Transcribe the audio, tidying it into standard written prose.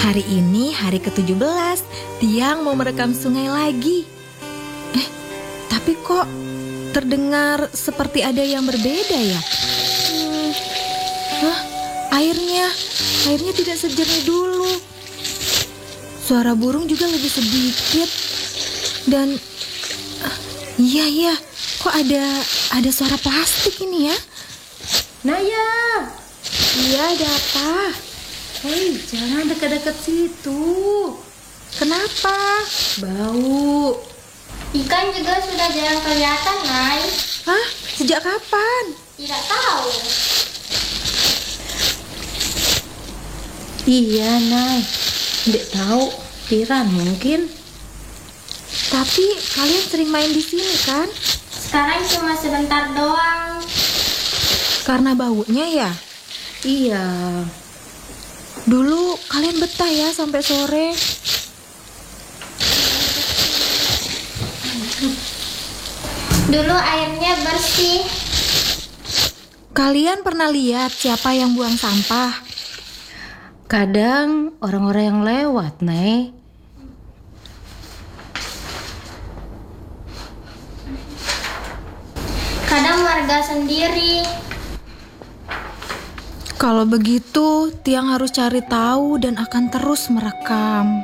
Hari ini hari ke-17, Tiang mau merekam sungai lagi. Tapi kok terdengar seperti ada yang berbeda ya? Airnya tidak sejernih dulu. Suara burung juga lebih sedikit. Dan iya, kok ada suara plastik ini ya? Naya, Iya, ada apa? hei, jangan dekat-dekat situ. Kenapa? Bau. Ikan juga sudah jarang kelihatan, Nay. Hah? Sejak kapan? Tidak tahu. Iya, Nay. Tidak tahu. Tiran mungkin. Tapi kalian sering main di sini kan? Sekarang cuma sebentar doang. Karena baunya ya? Iya. Dulu kalian betah ya sampai sore? Dulu airnya bersih. Kalian pernah lihat siapa yang buang sampah? Kadang orang-orang yang lewat, Nay. Kadang warga sendiri. Kalau begitu, Tiang harus cari tahu dan akan terus merekam.